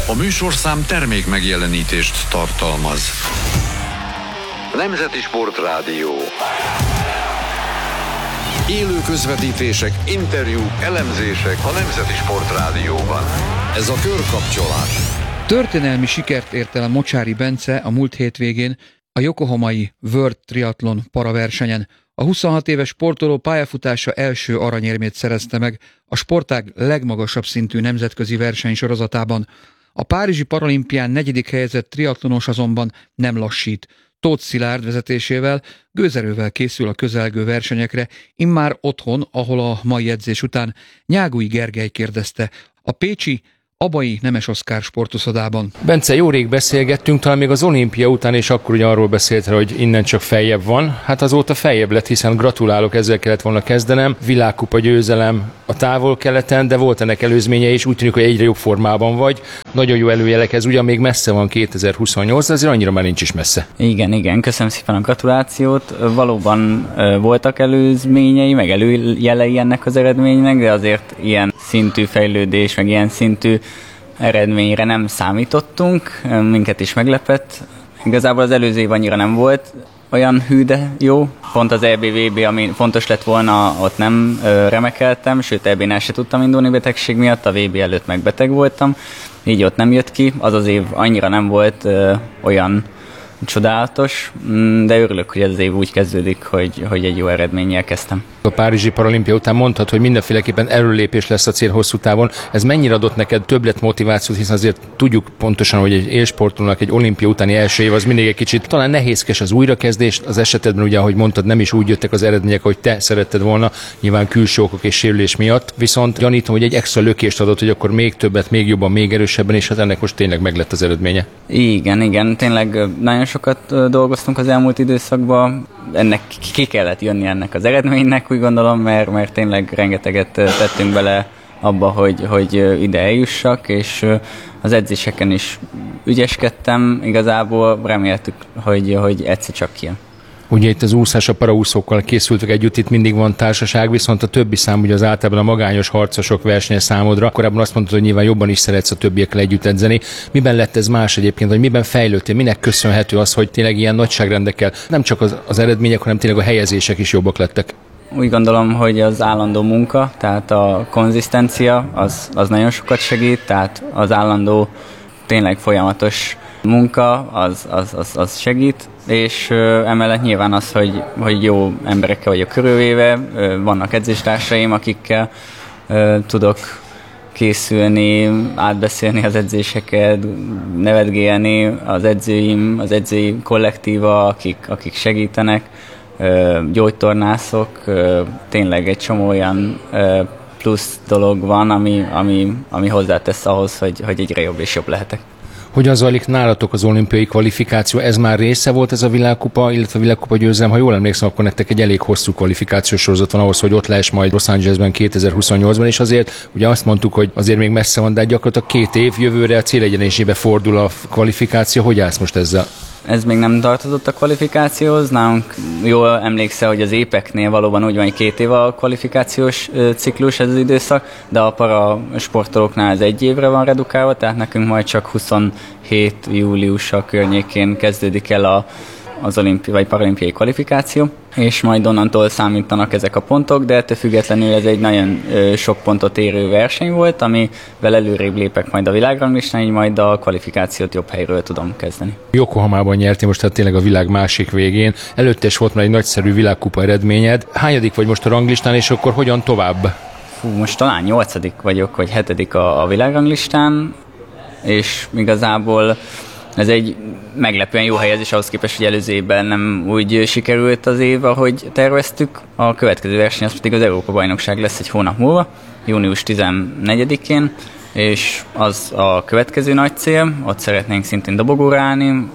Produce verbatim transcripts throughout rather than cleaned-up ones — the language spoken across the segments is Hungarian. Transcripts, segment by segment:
A műsorszám termék megjelenítést tartalmaz. Nemzeti Sportrádió. Élő közvetítések, interjúk, elemzések a Nemzeti Sportrádióban. Ez a körkapcsolás. Történelmi sikert ért el a Mocsáry Bence a múlt hétvégén a yokohamai World Triathlon paraversenyen. A huszonhat éves sportoló pályafutása első aranyérmét szerezte meg a sportág legmagasabb szintű nemzetközi versenysorozatában. A párizsi paralimpián negyedik helyezett triatlonos azonban nem lassít. Tóth Szilárd vezetésével gőzerővel készül a közelgő versenyekre, immár otthon, ahol a mai edzés után Nyágui Gergely kérdezte a pécsi Abai Nemes Oszkár sportuszodában. Bence, jó rég beszélgettünk, talán még az olimpia után, és akkor ugye arról beszéltél, hogy innen csak feljebb van. Hát azóta feljebb lett, hiszen gratulálok, ezzel kellett volna kezdenem. Világkupa győzelem a távol-keleten, de volt ennek előzménye is, úgy tűnik, hogy egyre jobb formában vagy. Nagyon jó előjelek, ez ugyan még messze van kétezer-huszonnyolc, de azért annyira már nincs is messze. Igen, igen, köszönöm szépen a gratulációt. Valóban voltak előzményei, meg előjelei ennek az eredménynek, de azért ilyen szintű fejlődés, meg ilyen szintű eredményre nem számítottunk, minket is meglepett. Igazából az előző év annyira nem volt olyan hű, de jó. Pont az é bé vé bé, ami fontos lett volna, ott nem ö, remekeltem, sőt é bén el se tudtam indulni betegség miatt, a vé bé előtt meg beteg voltam, így ott nem jött ki. Az az év annyira nem volt ö, olyan csodálatos, de örülök, hogy ez az év úgy kezdődik, hogy, hogy egy jó eredménnyel kezdtem. A párizsi paralimpia után mondtad, hogy mindenféleképpen erőlépés lesz a cél hosszú távon. Ez mennyire adott neked többlet motivációt, hiszen azért tudjuk pontosan, hogy egy élsportolónak egy olimpia utáni első év az mindig egy kicsit talán nehézkes az újrakezdés. Az esetedben ugye, ahogy mondtad, nem is úgy jöttek az eredmények, hogy te szeretted volna, nyilván külső okok és sérülés miatt. Viszont gyanítom, hogy egy extra lökést adott, hogy akkor még többet, még jobban, még erősebben, és hát ennek most tényleg meglett az eredménye. Igen, igen, tényleg nagyon sokat dolgoztunk az elmúlt időszakban. Ennek ki kellett jönni ennek az eredménynek, úgy gondolom, mert, mert tényleg rengeteget tettünk bele abba, hogy, hogy ide eljussak, és az edzéseken is ügyeskedtem, igazából reméltük, hogy, hogy egyszer csak kijön. Ugye itt az úszás, a paraúszókkal készültek együtt, itt mindig van társaság, viszont a többi szám ugye az általában a magányos harcosok versenye számodra. Korábban azt mondtad, hogy nyilván jobban is szeretsz a többiekkel együtt edzeni. Miben lett ez más egyébként, vagy miben fejlődtél? Minek köszönhető az, hogy tényleg ilyen nagyságrendekkel nem csak az, az eredmények, hanem tényleg a helyezések is jobbak lettek? Úgy gondolom, hogy az állandó munka, tehát a konzisztencia, az, az nagyon sokat segít, tehát az állandó, tényleg folyamatos munka, az, az, az, az segít, és ö, emellett nyilván az, hogy, hogy jó emberekkel vagyok körülvéve, ö, vannak edzéstársaim, akikkel ö, tudok készülni, átbeszélni az edzéseket, nevetgélni, az edzőim, az edzői kollektíva, akik, akik segítenek, ö, gyógytornászok, ö, tényleg egy csomó olyan ö, plusz dolog van, ami, ami, ami hozzátesz ahhoz, hogy, hogy egyre jobb és jobb lehetek. Hogyan zajlik nálatok az olimpiai kvalifikáció? Ez már része volt ez a világkupa, illetve a világkupa győzelem? Ha jól emlékszem, akkor nektek egy elég hosszú kvalifikációs sorozat van ahhoz, hogy ott lehess majd Los Angelesben kétezer-huszonnyolcban, és azért ugye azt mondtuk, hogy azért még messze van, de gyakorlatilag két év jövőre a célegyenesébe fordul a kvalifikáció. Hogy állsz most ezzel? Ez még nem tartozott a kvalifikációhoz. Nálunk jól emlékszel, hogy az épeknél valóban úgy van, hogy két év a kvalifikációs ciklus ez az időszak, de a para sportolóknál ez egy évre van redukálva, tehát nekünk majd csak huszonhét júliusa környékén kezdődik el a az olimpi vagy paralimpiai kvalifikáció, és majd onnantól számítanak ezek a pontok, de ettől függetlenül ez egy nagyon ö, sok pontot érő verseny volt, amivel előrébb lépek majd a világranglistán, így majd a kvalifikációt jobb helyről tudom kezdeni. Yokohamában nyertél most, tehát tényleg a világ másik végén. Előtte is volt már egy nagyszerű világkupa eredményed. Hányadik vagy most a ranglistán, és akkor hogyan tovább? Fú, most talán nyolcadik vagyok, vagy hetedik a, a világranglistán, és igazából ez egy meglepően jó helyezés ahhoz képest, hogy előző évben nem úgy sikerült az év, ahogy terveztük. A következő verseny az pedig az Európa-bajnokság lesz egy hónap múlva, június tizennegyedikén, és az a következő nagy cél, ott szeretnénk szintén dobogóra állni,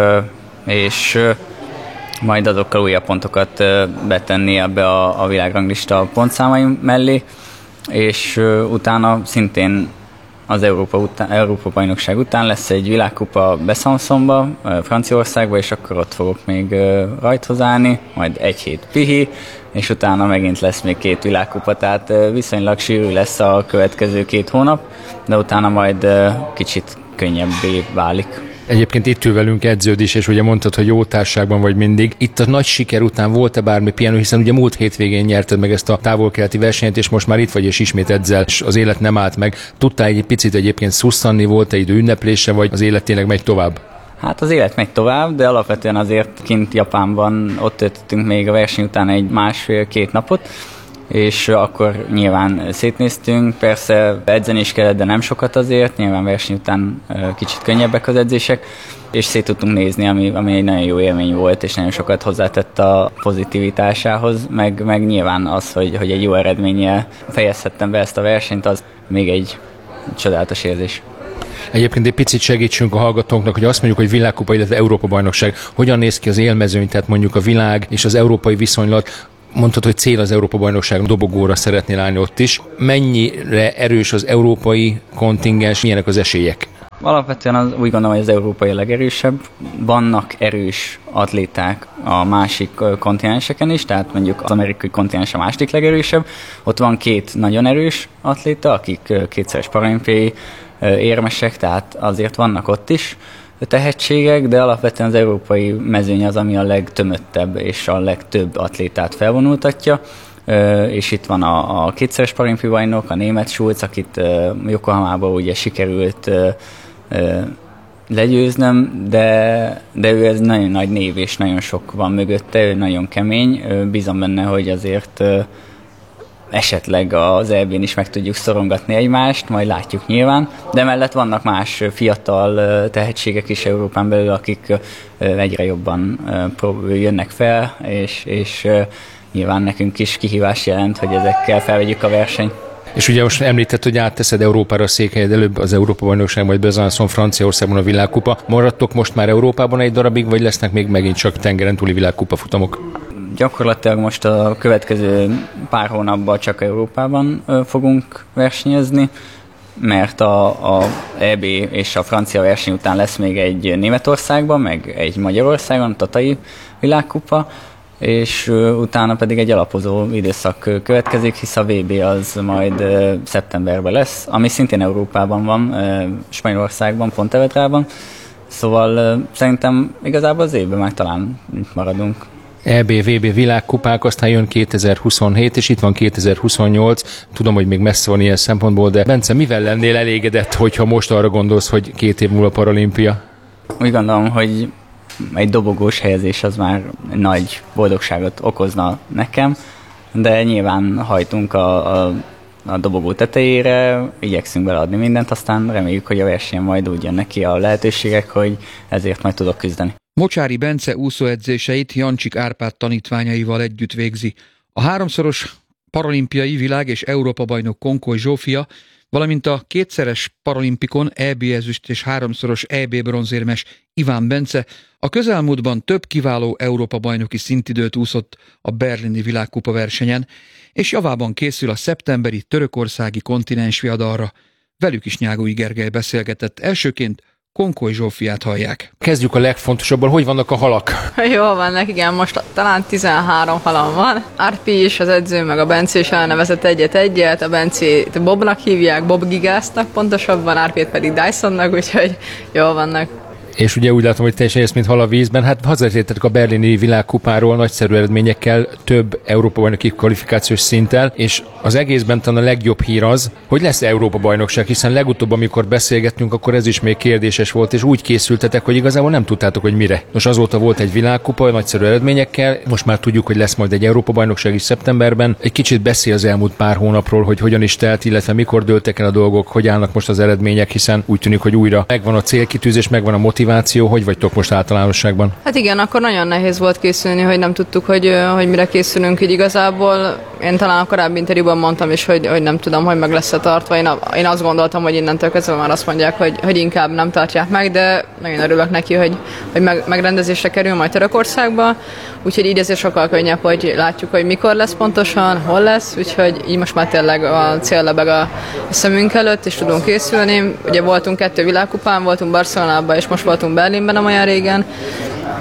és majd azokkal újabb pontokat betenni ebbe a, a világranglista pontszámaim mellé, és utána szintén az Európa, után, Európa bajnokság után lesz egy világkupa Besançonba, Franciaországba, és akkor ott fogok még rajthoz állni, majd egy hét pihi, és utána megint lesz még két világkupa, tehát viszonylag sűrű lesz a következő két hónap, de utána majd kicsit könnyebbé válik. Egyébként itt ül velünk edződ is, és ugye mondtad, hogy jó társaságban vagy mindig. Itt a nagy siker után volt-e bármi pihenő, hiszen ugye múlt hétvégén nyerted meg ezt a távol-keleti versenyt, és most már itt vagy, és ismét edzel, és az élet nem állt meg. Tudtál egy picit egyébként szusszanni, volt-e idő ünneplése, vagy az élet tényleg megy tovább? Hát az élet megy tovább, de alapvetően azért kint Japánban ott töltöttünk még a verseny után egy másfél-két napot, és akkor nyilván szétnéztünk, persze edzeni is kellett, de nem sokat azért, nyilván verseny után kicsit könnyebbek az edzések, és szét tudtunk nézni, ami, ami egy nagyon jó élmény volt, és nagyon sokat hozzátett a pozitivitásához, meg, meg nyilván az, hogy, hogy egy jó eredménnyel fejezhettem be ezt a versenyt, az még egy csodálatos érzés. Egyébként egy picit segítsünk a hallgatóknak, hogy azt mondjuk, hogy világkupa, illetve Európa-bajnokság. Hogyan néz ki az élmezőny, tehát mondjuk a világ és az európai viszonylat? Mondtad, hogy cél az Európa-bajnokság, dobogóra szeretnél állni ott is. Mennyire erős az európai kontingens, milyenek az esélyek? Alapvetően az, úgy gondolom, hogy az európai a legerősebb. Vannak erős atléták a másik kontinenseken is, tehát mondjuk az amerikai kontinens a második legerősebb. Ott van két nagyon erős atléta, akik kétszeres paralimpiai érmesek, tehát azért vannak ott is tehetségek, de alapvetően az európai mezőny az, ami a legtömöttebb és a legtöbb atlétát felvonultatja, és itt van a, a kétszeres paralimpiai bajnok, a német Schulz, akit Yokohamában ugye sikerült legyőznöm, de, de ő ez nagyon nagy név, és nagyon sok van mögötte, ő nagyon kemény, bízom benne, hogy azért esetleg az é bén is meg tudjuk szorongatni egymást, majd látjuk nyilván, de mellett vannak más fiatal tehetségek is Európán belül, akik egyre jobban jönnek fel, és, és nyilván nekünk is kihívás jelent, hogy ezekkel felvegyük a versenyt. És ugye most említett, hogy átteszed Európára a székhelyed, előbb az Európa-bajnokság, majd Besançon, Franciaországban a világkupa. Maradtok most már Európában egy darabig, vagy lesznek még megint csak tengeren túli világkupa futamok? Gyakorlatilag most a következő pár hónapban csak Európában fogunk versenyezni, mert a, a é bé és a francia verseny után lesz még egy Németországban, meg egy Magyarországon, tatai világkupa, és utána pedig egy alapozó időszak következik, hisz a vé bé az majd szeptemberben lesz, ami szintén Európában van, Spanyolországban, Pontevedraban, szóval szerintem igazából az évben már talán maradunk. é bé, vé bé világkupák, aztán jön kétezer-huszonhét, és itt van kétezer-huszonnyolc. Tudom, hogy még messze van ilyen szempontból, de Bence, mivel lennél elégedett, hogyha most arra gondolsz, hogy két év múlva paralimpia? Úgy gondolom, hogy egy dobogós helyezés az már nagy boldogságot okozna nekem, de nyilván hajtunk a, a, a dobogó tetejére, igyekszünk beleadni mindent, aztán reméljük, hogy a versenyen majd úgy jönnek ki a lehetőségek, hogy ezért majd tudok küzdeni. Mocsári Bence úszóedzéseit Jancsik Árpád tanítványaival együtt végzi. A háromszoros paralimpiai világ- és Európa-bajnok Konkoly Zsófia, valamint a kétszeres paralimpikon é bé ezüst és háromszoros é bé bronzérmes Iván Bence a közelmúltban több kiváló Európa-bajnoki szintidőt úszott a berlini világkupa versenyen, és javában készül a szeptemberi törökországi kontinensviadalra. Velük is Nyágói Gergely beszélgetett. Elsőként Konkoly Zsófiát hallják. Kezdjük a legfontosabban, hogy vannak a halak? Jól vannak, igen, most talán tizenhárom halam van. Árpi is, az edző, meg a Bence is elnevezett egyet-egyet, a Bencét Bobnak hívják, Bob Gigásznak pontosabban, Árpét pedig Dysonnak, úgyhogy jól vannak. És ugye úgy látom, hogy teljesen ezt, mint hal a vízben. Hát hazatértetek a berlini világkupáról nagyszerű eredményekkel, több Európa-bajnoki kvalifikációs szinttel, és az egészben talán a legjobb hír az, hogy lesz Európa-bajnokság, hiszen legutóbb, amikor beszélgettünk, akkor ez is még kérdéses volt, és úgy készültetek, hogy igazából nem tudtátok, hogy mire. Most azóta volt egy világkupa nagyszerű eredményekkel, most már tudjuk, hogy lesz majd egy Európa-bajnokság is szeptemberben. Egy kicsit beszél az elmúlt pár hónapról, hogy hogyan is telt, illetve mikor dőltek el a dolgok, hogy állnak most az eredmények, hiszen úgy tűnik, hogy újra megvan a célkitűzés, megvan a motiváció. Hogy vagytok most általánosságban? Hát igen, akkor nagyon nehéz volt készülni, hogy nem tudtuk, hogy, hogy mire készülünk így igazából. Én talán a korábbi interjúban mondtam is, hogy, hogy nem tudom, hogy meg lesz-e tartva. Én, én azt gondoltam, hogy innentől kezdve már azt mondják, hogy, hogy inkább nem tartják meg, de nagyon örülök neki, hogy, hogy meg, megrendezésre kerül majd Törökországba. Úgyhogy így ezért sokkal könnyebb, hogy látjuk, hogy mikor lesz pontosan, hol lesz, úgyhogy így most már tényleg a cél lebeg a szemünk előtt, és tudunk készülni. Ugye voltunk kettő világkupán, voltunk Barcelonában, és most voltunk Berlinben nem olyan régen,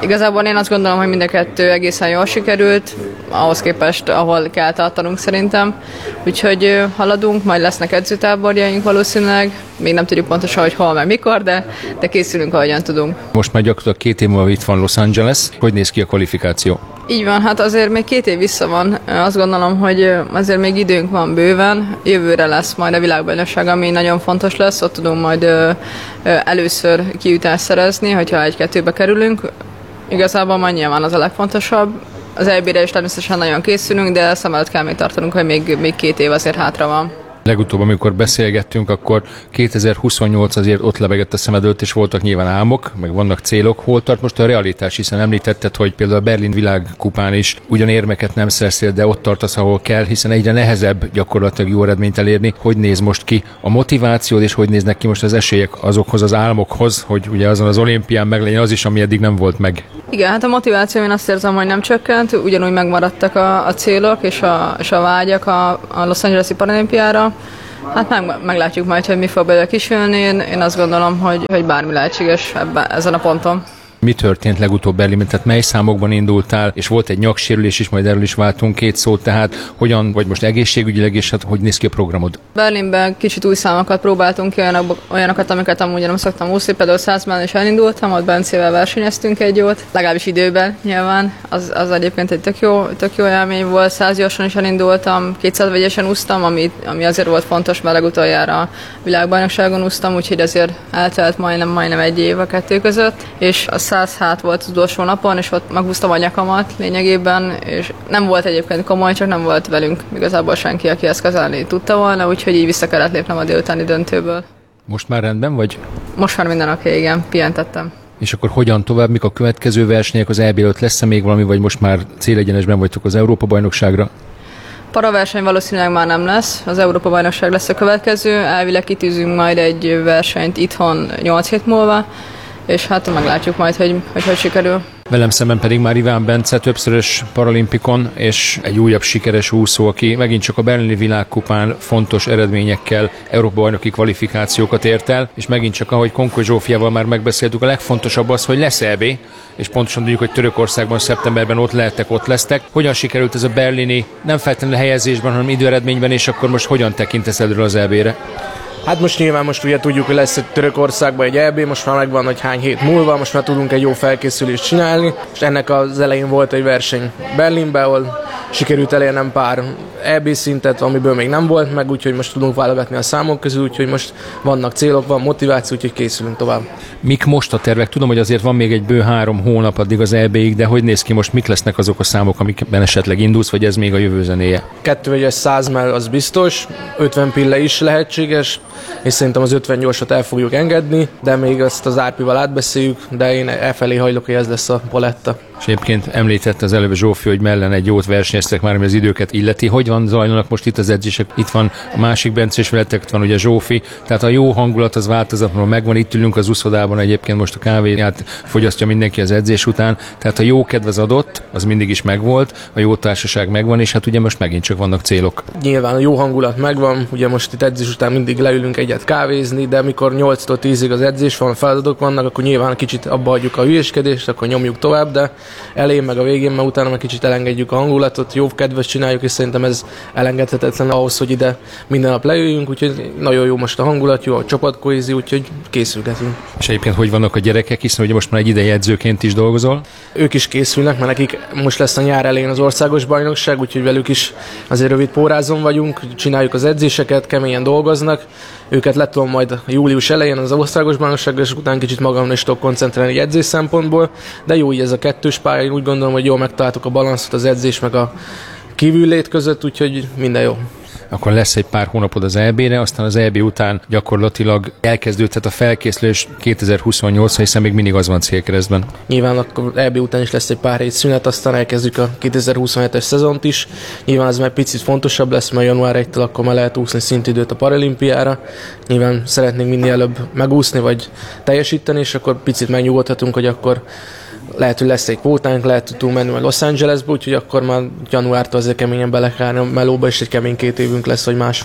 Igazából én azt gondolom, hogy mind a kettő egészen jól sikerült, ahhoz képest, ahol kell tartanunk szerintem. Úgyhogy haladunk, majd lesznek edzőtáborjaink valószínűleg. Még nem tudjuk pontosan, hogy hol, meg mikor, de, de készülünk, ahogyan tudunk. Most már gyakorlatilag két év múlva itt van Los Angeles. Hogy néz ki a kvalifikáció? Így van, hát azért még két év vissza van. Azt gondolom, hogy azért még időnk van bőven. Jövőre lesz majd a világbajnokság, ami nagyon fontos lesz. Ott tudunk majd ö, ö, először kijutást szerezni, hogyha egy-kettőbe kerülünk. Igazából majd nyilván az a legfontosabb. Az é bé-re is természetesen nagyon készülünk, de szem előtt kell még tartanunk, hogy még, még két év azért hátra van. Legutóbb, amikor beszélgettünk, akkor kétezer-huszonnyolc azért ott lebegett a szemed előtt, és voltak nyilván álmok, meg vannak célok. Hol tart most a realitás, hiszen említetted, hogy például a Berlin világkupán is ugyan érmeket nem szereztél, de ott tartasz, ahol kell, hiszen egyre nehezebb gyakorlatilag jó eredményt elérni. Hogy néz most ki a motivációd, és hogy néznek ki most az esélyek azokhoz az álmokhoz, hogy ugye azon az olimpián meglegyen az is, ami eddig nem volt meg? Igen, hát a motiváció, én azt érzem, hogy nem csökkent, ugyanúgy megmaradtak a, a célok és a, és a vágyak a, a Los Angeles-i paralimpiára. Hát meg, meglátjuk majd, hogy mi fog belőle kisülni. Én, én azt gondolom, hogy, hogy bármi lehetséges ebben, ezen a ponton. Mi történt legutóbb Berlinben? Tehát mely számokban indultál, és volt egy nyaksérülés is, majd erről is váltunk két szót, tehát hogyan, vagy most egészségügyileg, és hát hogy néz ki a programod? Berlinben kicsit új számokat próbáltunk ki, olyanok, olyanokat, amiket amúgy nem szoktam úszni, például százban is elindultam, ott Bencével versenyeztünk egy jót, legalábbis időben nyilván, az, az egyébként egy tök jó, tök jó élmény volt, százgyorsan is elindultam, kétszáz vegyesen úsztam, ami, ami azért volt fontos, mert legutoljára a világbajnokságon úsztam, úgyhogy azért eltelt majdnem, majdnem egy év a kettő között, és a száz hát volt az utolsó napon, és ott meghúztam a nyakamat lényegében, és nem volt egyébként komoly, csak nem volt velünk igazából senki, aki ezt kezelni tudta volna, úgyhogy így vissza kellett lépnem a délutáni döntőből. Most már rendben vagy? Most már minden oké, igen, pihentettem. És akkor hogyan tovább, mik a következő versenyek, az é bé előtt lesz-e még valami, vagy most már célegyenesben vagytok az Európa-bajnokságra? Paraverseny valószínűleg már nem lesz, az Európa-bajnokság lesz a következő, elvileg kitűzünk majd egy versenyt itthon nyolc hét múlva, és hát meglátjuk majd, hogy hogy, hogy sikerül. Velem szemben pedig már Iván Bence, többszörös paralimpikon, és egy újabb sikeres úszó, aki megint csak a berlini világkupán fontos eredményekkel Európa-bajnoki kvalifikációkat ért el, és megint csak, ahogy Konkoly Zsófiával már megbeszéltük, a legfontosabb az, hogy lesz é bé, és pontosan tudjuk, hogy Törökországban szeptemberben ott lehettek, ott lesztek. Hogyan sikerült ez a berlini, nem feltétlenül helyezésben, hanem időeredményben, és akkor most hogyan tekintesz előre az é bé-re? Hát most nyilván most ugye tudjuk, hogy lesz egy Törökországban egy é bé, most már megvan, hogy hány hét múlva, most már tudunk egy jó felkészülést csinálni, és ennek az elején volt egy verseny Berlinben, ahol sikerült elérnem pár é bé szintet, amiből még nem volt meg, úgyhogy most tudunk válogatni a számok közül, úgyhogy most vannak célok, van motiváció, úgyhogy készülünk tovább. Mik most a tervek? Tudom, hogy azért van még egy bő három hónap addig az é béig, de hogy néz ki most, mik lesznek azok a számok, amikben esetleg indulsz, vagy ez még a jövő zenéje? kettővegyes száz mell az biztos, ötven pille is lehetséges, és szerintem az ötven gyorsat el fogjuk engedni, de még azt az Árpival átbeszéljük, de én elfelé hajlok, hogy ez lesz a paletta. És egyébként említett az előbb Zsófi, hogy mellen egy jót versenyeztek már, ami az időket illeti. Hogy van zajlanak most itt az edzések? Itt van a másik Bence, és veletek van ugye Zsófi. Tehát a jó hangulat az változatlanul megvan. Itt ülünk az úszodában, egyébként most a kávéját fogyasztja mindenki az edzés után. Tehát a jó kedv az adott, az mindig is megvolt, a jó társaság megvan, és hát ugye most megint csak vannak célok. Nyilván a jó hangulat megvan, ugye most itt edzés után mindig leülünk egyet kávézni, de amikor nyolctól tízig az edzés van, feladatok vannak, akkor nyilván kicsit abba hagyjuk a hülyeskedést, akkor nyomjuk tovább, de elején meg a végén, mert utána meg kicsit elengedjük a hangulatot, jó kedvet csináljuk, és szerintem ez elengedhetetlen ahhoz, hogy ide minden nap leüljünk, úgyhogy nagyon jó most a hangulat, jó a csapatkohézió, úgyhogy készülgetünk. És egyébként hogy vannak a gyerekek, hiszen ugye most már egy ideje edzőként is dolgozol? Ők is készülnek, mert nekik most lesz a nyár elején az országos bajnokság, úgyhogy velük is azért rövid pórázon vagyunk, csináljuk az edzéseket, keményen dolgoznak. Őket letolom majd július elején az országos bajnokság, és utána kicsit magamra is tudok koncentrálni egy edzés szempontból, de jó így ez a kettős pálya, én úgy gondolom, hogy jól megtaláltuk a balanszot az edzés meg a kívüllét között, úgyhogy minden jó. Akkor lesz egy pár hónapod az é bé-re, aztán az é bé után gyakorlatilag elkezdődhet a felkészülés kétezer-huszonnyolc, hiszen még mindig az van célkeresztben. Nyilván akkor é bé után is lesz egy pár hét szünet, aztán elkezdjük a kétezer-huszonhetes szezont is. Nyilván ez már picit fontosabb lesz, mert január elsejétől akkor már lehet úszni szintidőt a paralimpiára. Nyilván szeretnénk minél előbb megúszni vagy teljesíteni, és akkor picit megnyugodhatunk, hogy akkor lehet, hogy lesz egy kvótánk, lehet, hogy tudunk menni majd Los Angelesbe, úgyhogy akkor már januártól azért keményen bele kell a melóba, és egy kemény két évünk lesz, vagy másfél.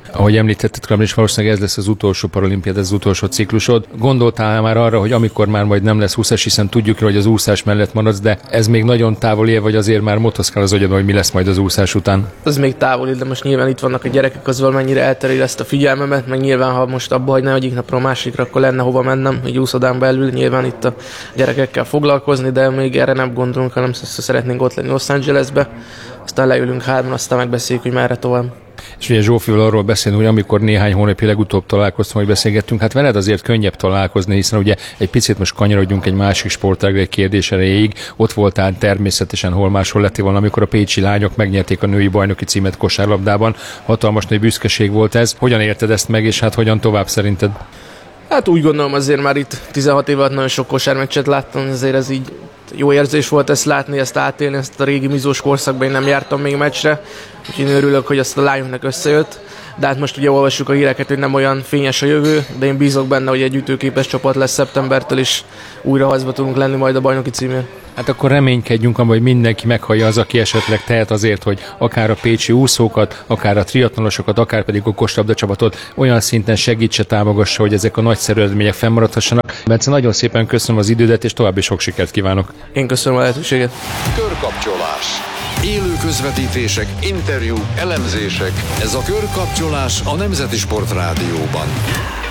Ahogy említetted, Kramon, és valószínűleg ez lesz az utolsó paralimpiád, ez az utolsó ciklusod. Gondoltál már arra, hogy amikor már majd nem lesz úszás, hiszen tudjuk, hogy az úszás mellett maradsz, de ez még nagyon távoli, vagy azért már motoszkál az agyadban, hogy mi lesz majd az úszás után? Ez még távoli, de most nyilván itt vannak a gyerekek, az valamennyire eltereli ezt a figyelmemet, meg nyilván, ha most abba hagynám egyik napra a másikra, akkor lenne hova mennem, egy úszodán belül, nyilván itt a gyerekekkel foglalkozni, de még erre nem gondolunk, hanem szeretnénk ott lenni Los Angelesbe, aztán leülünk hárman, aztán megbeszéljük, hogy merre tovább. És ugye Zsófival arról beszélünk, hogy amikor néhány hónapja legutóbb találkoztam, hogy beszélgettünk, hát veled azért könnyebb találkozni, hiszen ugye egy picit most kanyarodjunk egy másik sportágra, egy kérdés erejéig. Ott voltál természetesen, hol máshol lettél volna, amikor a pécsi lányok megnyerték a női bajnoki címet kosárlabdában. Hatalmas nagy büszkeség volt ez. Hogyan érted ezt meg, és hát hogyan tovább szerinted? Hát úgy gondolom, azért már itt tizenhat év alatt nagyon sok kosármeccset láttam, azért ez így jó érzés volt ezt látni, ezt átélni, ezt a régi mizós korszakban én nem jártam még meccsre, úgyhogy én örülök, hogy azt a lányoknak összejött. De hát most ugye olvassuk a híreket, hogy nem olyan fényes a jövő, de én bízok benne, hogy egy ütőképes csapat lesz szeptembertől, és újra harcba tudunk lenni majd a bajnoki címért. Hát akkor reménykedjünk abban, hogy mindenki meghallja az, aki esetleg tehet azért, hogy akár a pécsi úszókat, akár a triatlonosokat, akár pedig a kosárlabda csapatot olyan szinten segítse, támogassa, hogy ezek a nagyszerű eredmények fennmaradhassanak. Bence, nagyon szépen köszönöm az idődet, és további sok sikert kívánok. Én köszönöm a lehetőséget. Körkapcsolás. Élő közvetítések, interjú, elemzések. Ez a Körkapcsolás a Nemzeti Sport Rádióban.